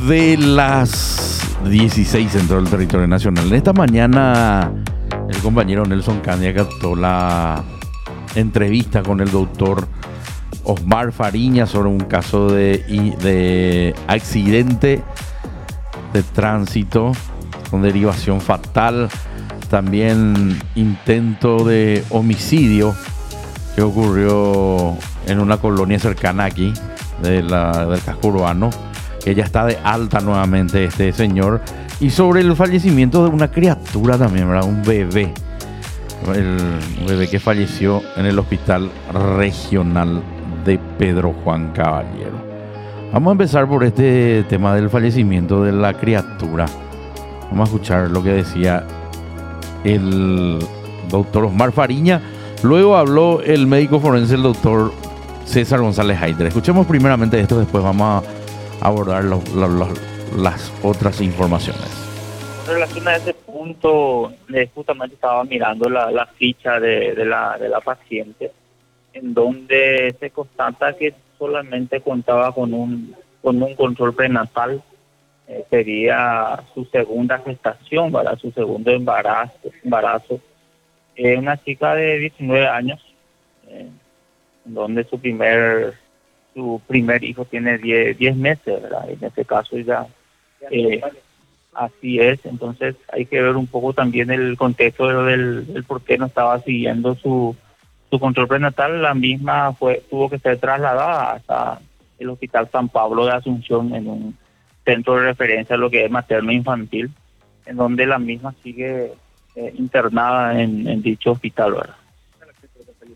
de las 16 dentro del territorio nacional. En esta mañana el compañero Nelson Candia captó la entrevista con el doctor Osmar Fariña sobre un caso de accidente de tránsito con derivación fatal, también intento de homicidio que ocurrió en una colonia cercana aquí del casco urbano, que ya está de alta nuevamente este señor, y sobre el fallecimiento de una criatura también, ¿verdad? Un bebé, un bebé que falleció en el hospital regional de Pedro Juan Caballero. Vamos a empezar por este tema del fallecimiento de la criatura. Vamos a escuchar lo que decía el doctor Osmar Fariña. Luego habló el médico forense, el doctor César González Haider. Escuchemos primeramente esto, después vamos a abordar las otras informaciones. En relación a ese punto, justamente estaba mirando la ficha de la paciente, en donde se constata que solamente contaba con un control prenatal. Sería su segunda gestación, ¿verdad? Su segundo embarazo. Una chica de 19 años, donde su primer hijo tiene 10 meses, ¿verdad? En este caso ya así es. Entonces hay que ver un poco también el contexto del por qué no estaba siguiendo su control prenatal. La misma tuvo que ser trasladada hasta el Hospital San Pablo de Asunción, en un centro de referencia a lo que es materno-infantil, en donde la misma sigue internada en dicho hospital, ¿verdad?